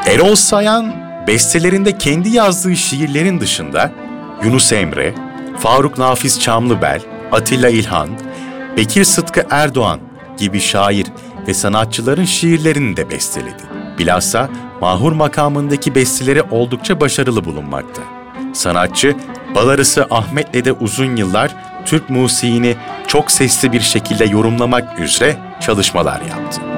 Erol Sayan, bestelerinde kendi yazdığı şiirlerin dışında Yunus Emre, Faruk Nafiz Çamlıbel, Atilla İlhan, Bekir Sıtkı Erdoğan gibi şair ve sanatçıların şiirlerini de besteledi. Bilhassa mahur makamındaki besteleri oldukça başarılı bulunmakta. Sanatçı, balarısı Ahmet'le de uzun yıllar Türk musiğini çok sesli bir şekilde yorumlamak üzere çalışmalar yaptı.